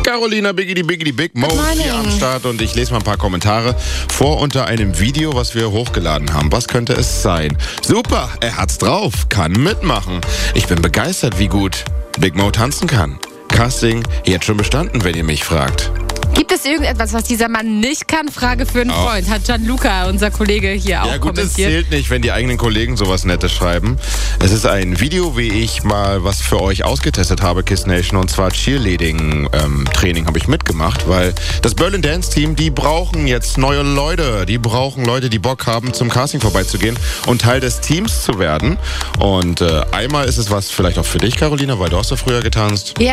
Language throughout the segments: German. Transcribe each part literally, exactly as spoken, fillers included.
Carolina, Biggity Biggity Big Mo Good morning. hier am Start und ich lese mal ein paar Kommentare vor unter einem Video, was wir hochgeladen haben. Was könnte es sein? Super, er hat's drauf, kann mitmachen. Ich bin begeistert, wie gut Big Mo tanzen kann. Casting jetzt schon bestanden, wenn ihr mich fragt. Gibt es irgendetwas, was dieser Mann nicht kann? Frage für einen Oh. Freund. Hat Gianluca, unser Kollege, hier auch Ja gut, es kommentiert. zählt nicht, wenn die eigenen Kollegen sowas Nettes schreiben. Es ist ein Video, wie ich mal was für euch ausgetestet habe, Kiss Nation, und zwar Cheerleading-Training habe ich mitgemacht, weil das Berlin Dance Team, die brauchen jetzt neue Leute. Die brauchen Leute, die Bock haben, zum Casting vorbeizugehen und Teil des Teams zu werden. Und äh, einmal ist es was vielleicht auch für dich, Carolina, weil du hast ja früher getanzt. Ja.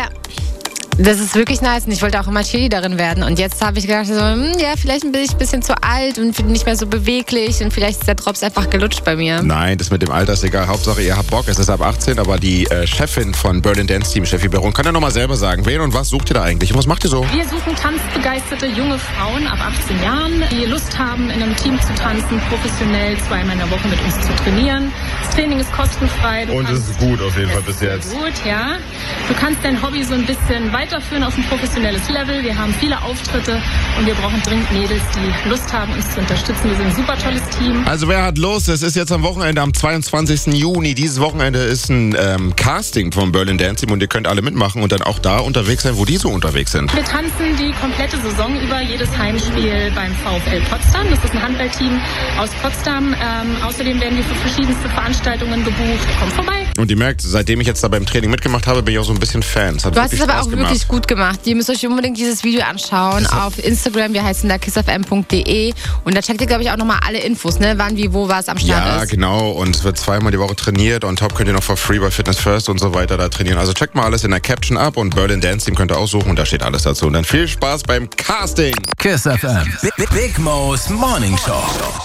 Das ist wirklich nice und ich wollte auch immer Cheerleaderin werden und jetzt habe ich gedacht, so, hm, ja, vielleicht bin ich ein bisschen zu alt und nicht mehr so beweglich und vielleicht ist der Drops einfach gelutscht bei mir. Nein, das mit dem Alter ist egal. Hauptsache, ihr habt Bock. Es ist ab achtzehn, aber die äh, Chefin von Berlin Dance Team, Steffi Baron, kann ja nochmal selber sagen, wen und was sucht ihr da eigentlich und was macht ihr so? Wir suchen tanzbegeisterte junge Frauen ab achtzehn Jahren, die Lust haben, in einem Team zu tanzen, professionell zweimal in der Woche mit uns zu trainieren. Das Training ist kostenfrei. Du Und es kannst- ist gut auf jeden Fall Es bis ist jetzt. Gut, ja. Du kannst dein Hobby so ein bisschen weiterführen auf ein professionelles Level. Wir haben viele Auftritte und wir brauchen dringend Mädels, die Lust haben, uns zu unterstützen. Wir sind ein super tolles Team. Also wer hat Lust? Es ist jetzt am Wochenende, am zweiundzwanzigsten Juni. Dieses Wochenende ist ein ähm, Casting vom Berlin Dance Team und ihr könnt alle mitmachen und dann auch da unterwegs sein, wo die so unterwegs sind. Wir tanzen die komplette Saison über jedes Heimspiel beim VfL Potsdam. Das ist ein Handballteam aus Potsdam. Ähm, außerdem werden wir für verschiedenste Veranstaltungen gebucht. Kommt vorbei. Und ihr merkt, seitdem ich jetzt da beim Training mitgemacht habe, bin ich auch so ein bisschen Fan. Es hat Du hast wirklich es aber Spaß auch gemacht. wirklich gut gemacht. Ihr müsst euch unbedingt dieses Video anschauen auf Instagram. Wir heißen da kiss f m punkt d e und da checkt ihr, glaube ich, auch nochmal alle Infos, ne? Wann, wie, wo, was am Start Ja, ist. genau. Und es wird zweimal die Woche trainiert. Und top könnt ihr noch for free bei Fitness First und so weiter da trainieren. Also checkt mal alles in der Caption ab und Berlin Dance Team könnt ihr aussuchen und da steht alles dazu. Und dann viel Spaß beim Casting. Kiss F M. Big, Big Mo's Morning Show.